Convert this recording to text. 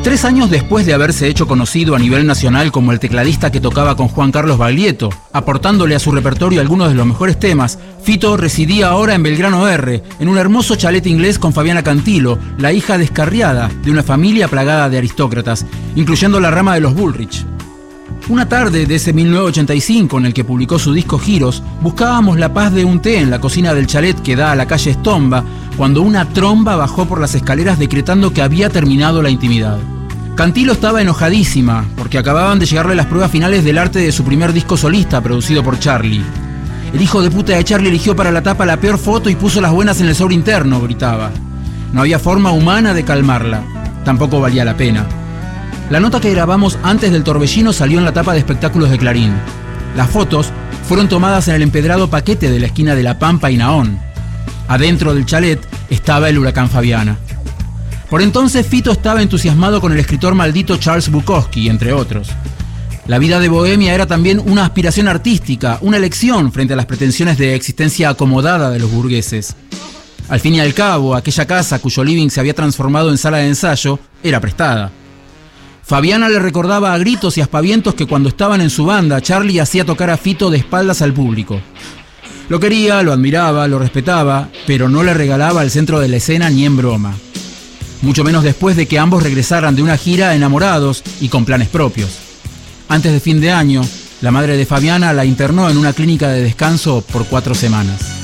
3 años después de haberse hecho conocido a nivel nacional como el tecladista que tocaba con Juan Carlos Baglietto, aportándole a su repertorio algunos de los mejores temas, Fito residía ahora en Belgrano R, en un hermoso chalet inglés con Fabiana Cantilo, la hija descarriada de una familia plagada de aristócratas, incluyendo la rama de los Bullrich. Una tarde de ese 1985 en el que publicó su disco Giros, buscábamos la paz de un té en la cocina del chalet que da a la calle Estomba, cuando una tromba bajó por las escaleras decretando que había terminado la intimidad. Cantilo estaba enojadísima, porque acababan de llegarle las pruebas finales del arte de su primer disco solista, producido por Charlie. El hijo de puta de Charlie eligió para la tapa la peor foto y puso las buenas en el sobre interno, gritaba. No había forma humana de calmarla. Tampoco valía la pena. La nota que grabamos antes del torbellino salió en la tapa de Espectáculos de Clarín. Las fotos fueron tomadas en el empedrado Paquete de la esquina de La Pampa y Naón. Adentro del chalet estaba el huracán Fabiana. Por entonces Fito estaba entusiasmado con el escritor maldito Charles Bukowski, entre otros. La vida de bohemia era también una aspiración artística, una elección frente a las pretensiones de existencia acomodada de los burgueses. Al fin y al cabo, aquella casa cuyo living se había transformado en sala de ensayo era prestada. Fabiana le recordaba a gritos y aspavientos que cuando estaban en su banda, Charlie hacía tocar a Fito de espaldas al público. Lo quería, lo admiraba, lo respetaba, pero no le regalaba el centro de la escena ni en broma. Mucho menos después de que ambos regresaran de una gira enamorados y con planes propios. Antes de fin de año, la madre de Fabiana la internó en una clínica de descanso por 4 semanas.